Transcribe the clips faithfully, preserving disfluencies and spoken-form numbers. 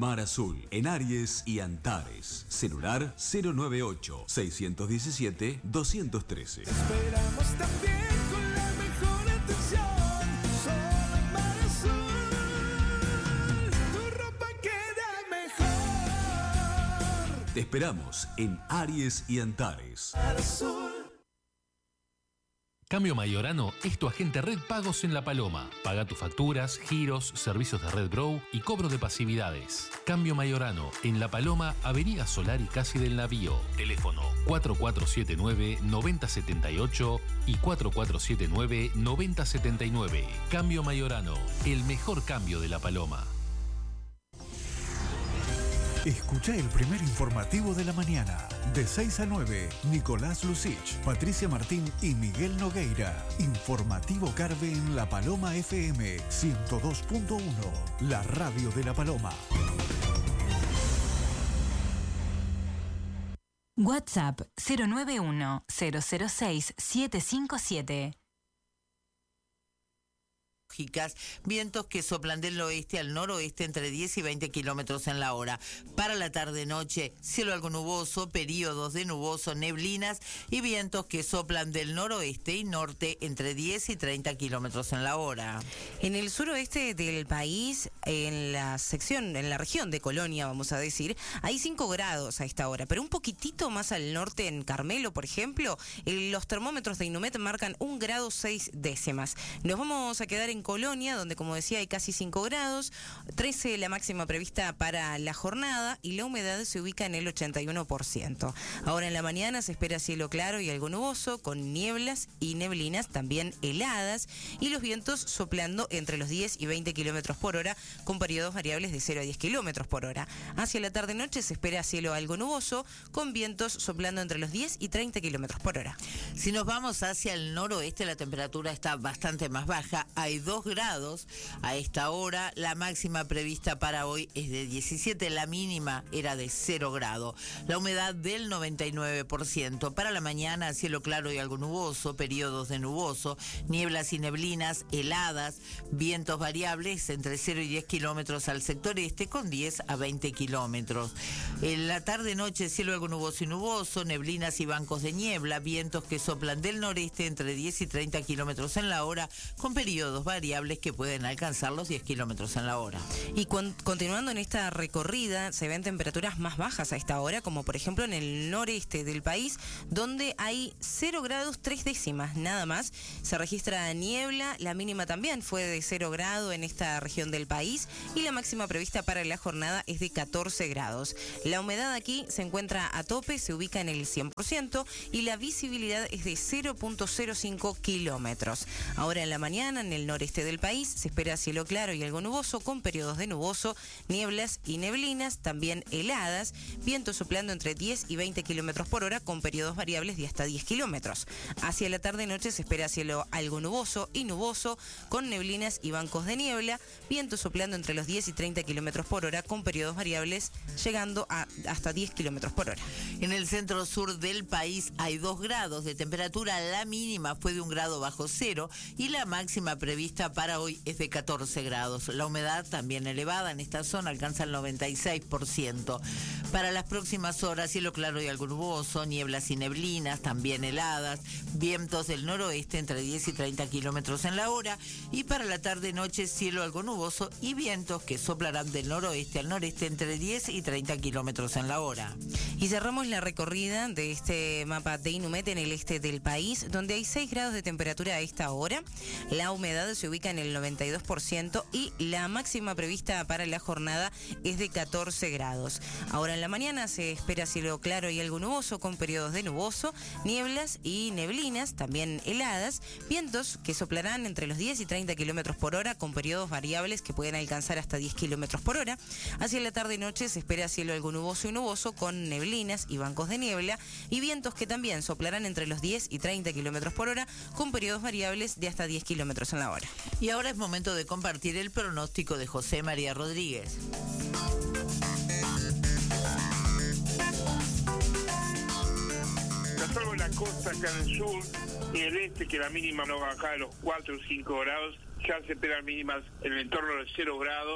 Mar Azul, en Aries y Antares. Celular cero nueve ocho, seis uno siete, dos uno tres. Esperamos también con la mejor atención. Solo en Mar Azul, tu ropa queda mejor. Te esperamos en Aries y Antares. Mar Azul. Cambio Mayorano es tu agente Red Pagos en La Paloma. Paga tus facturas, giros, servicios de Red Bro y cobro de pasividades. Cambio Mayorano en La Paloma, Avenida Solari casi del Navío. Teléfono cuatro cuatro siete nueve, nueve cero siete ocho y cuatro cuatro siete nueve, nueve cero siete nueve. Cambio Mayorano, el mejor cambio de La Paloma. Escucha el primer informativo de la mañana. De seis a nueve, Nicolás Lucich, Patricia Martín y Miguel Nogueira. Informativo Carve en La Paloma F M ciento dos punto uno, la radio de La Paloma. WhatsApp cero nueve uno, cero cero seis, siete cinco siete. Vientos que soplan del oeste al noroeste entre diez y veinte kilómetros en la hora. Para la tarde-noche, cielo algo nuboso, periodos de nuboso, neblinas y vientos que soplan del noroeste y norte entre diez y treinta kilómetros en la hora. En el suroeste del país, en la sección, en la región de Colonia, vamos a decir, hay cinco grados a esta hora, pero un poquitito más al norte, en Carmelo, por ejemplo, eh, los termómetros de Inumet marcan un grado seis décimas. Nos vamos a quedar en Colonia, donde, como decía, hay casi cinco grados, trece la máxima prevista para la jornada y la humedad se ubica en el ochenta y uno por ciento. Ahora en la mañana se espera cielo claro y algo nuboso, con nieblas y neblinas también heladas y los vientos soplando entre los diez y veinte kilómetros por hora, con periodos variables de cero a diez kilómetros por hora. Hacia la tarde-noche se espera cielo algo nuboso, con vientos soplando entre los diez y treinta kilómetros por hora. Si nos vamos hacia el noroeste, la temperatura está bastante más baja, hay dos grados a esta hora, la máxima prevista para hoy es de diecisiete, la mínima era de cero grado, la humedad del noventa y nueve por ciento. Para la mañana, cielo claro y algo nuboso, periodos de nuboso, nieblas y neblinas, heladas, vientos variables entre cero y diez kilómetros al sector este, con diez a veinte kilómetros. En la tarde-noche, cielo algo nuboso y nuboso, neblinas y bancos de niebla, vientos que soplan del noreste entre diez y treinta kilómetros en la hora, con periodos variables que pueden alcanzar los diez kilómetros en la hora. Y con, continuando en esta recorrida, se ven temperaturas más bajas a esta hora, como por ejemplo en el noreste del país, donde hay cero grados tres décimas, nada más. Se registra niebla, la mínima también fue de cero grado en esta región del país y la máxima prevista para la jornada es de catorce grados. La humedad aquí se encuentra a tope, se ubica en el cien por ciento y la visibilidad es de cero punto cero cinco kilómetros. Ahora en la mañana, en el noreste del país, se espera cielo claro y algo nuboso, con periodos de nuboso, nieblas y neblinas, también heladas, vientos soplando entre diez y veinte kilómetros por hora, con periodos variables de hasta diez kilómetros. Hacia la tarde-noche se espera cielo algo nuboso y nuboso, con neblinas y bancos de niebla, vientos soplando entre los diez y treinta kilómetros por hora, con periodos variables llegando a hasta diez kilómetros por hora. En el centro sur del país hay dos grados de temperatura, la mínima fue de un grado bajo cero y la máxima prevista para hoy es de catorce grados. La humedad también elevada en esta zona alcanza el noventa y seis por ciento. Para las próximas horas, cielo claro y algo nuboso, nieblas y neblinas, también heladas, vientos del noroeste entre diez y treinta kilómetros en la hora y para la tarde-noche, cielo algo nuboso y vientos que soplarán del noroeste al noreste entre diez y treinta kilómetros en la hora. Y cerramos la recorrida de este mapa de Inumet en el este del país, donde hay seis grados de temperatura a esta hora. La humedad se ubica en el noventa y dos por ciento y la máxima prevista para la jornada es de catorce grados. Ahora en la mañana se espera cielo claro y algo nuboso, con periodos de nuboso, nieblas y neblinas, también heladas, vientos que soplarán entre los diez y treinta kilómetros por hora, con periodos variables que pueden alcanzar hasta diez kilómetros por hora. Hacia la tarde y noche se espera cielo algo nuboso y nuboso, con neblinas y bancos de niebla y vientos que también soplarán entre los diez y treinta kilómetros por hora, con periodos variables de hasta diez kilómetros en la hora. Y ahora es momento de compartir el pronóstico de José María Rodríguez. Salvo en la costa acá en el sur y el este, que la mínima no va a bajar a los cuatro o cinco grados, ya se esperan mínimas en el entorno de cero grados,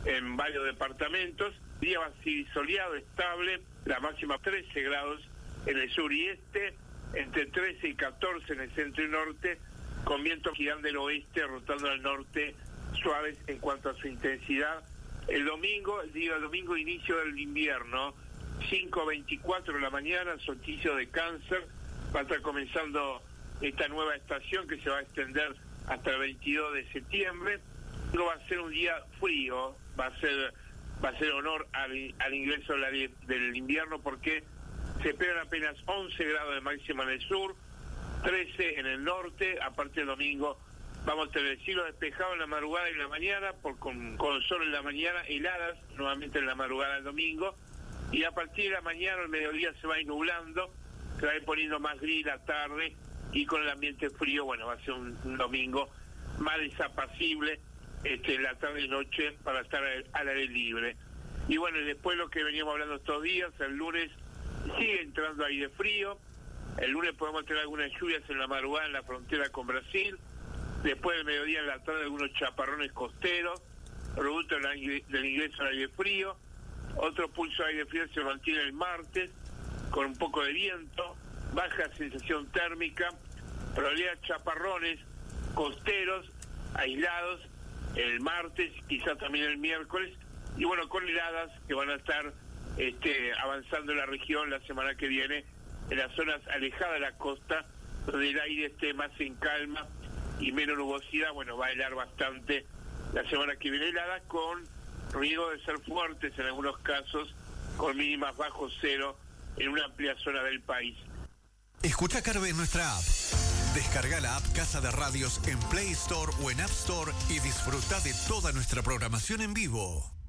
en varios departamentos. Día va a ser soleado, estable, la máxima trece grados en el sur y este, entre trece y catorce en el centro y norte, con vientos que irán del oeste, rotando al norte, suaves en cuanto a su intensidad. El domingo, el día domingo, inicio del invierno, cinco veinticuatro de la mañana, solsticio de Cáncer, va a estar comenzando esta nueva estación que se va a extender hasta el veintidós de septiembre. No va a ser un día frío, va a ser va a ser honor al, al ingreso del, del invierno, porque se esperan apenas once grados de máxima en el sur, trece en el norte. A partir del domingo vamos a tener el cielo despejado en la madrugada y en la mañana, por, con, con sol en la mañana, heladas nuevamente en la madrugada del domingo, y a partir de la mañana, al mediodía, se va a ir nublando, se va a ir poniendo más gris la tarde, y con el ambiente frío, bueno, va a ser un, un domingo más desapacible, este, la tarde y noche, para estar al, al aire libre. Y bueno, y después lo que veníamos hablando estos días, el lunes sigue entrando aire frío, el lunes podemos tener algunas lluvias en la madrugada en la frontera con Brasil, después del mediodía en la tarde algunos chaparrones costeros, producto del ingreso del aire frío. Otro pulso de aire frío se mantiene el martes, con un poco de viento, baja sensación térmica, probabilidad de chaparrones costeros, aislados, el martes, quizás también el miércoles, y bueno, con heladas que van a estar este, avanzando en la región la semana que viene, en las zonas alejadas de la costa, donde el aire esté más en calma y menos nubosidad. Bueno, va a helar bastante la semana que viene, heladas con riesgo de ser fuertes en algunos casos, con mínimas bajo cero en una amplia zona del país. Escucha Carve en nuestra app. Descarga la app Casa de Radios en Play Store o en App Store y disfruta de toda nuestra programación en vivo.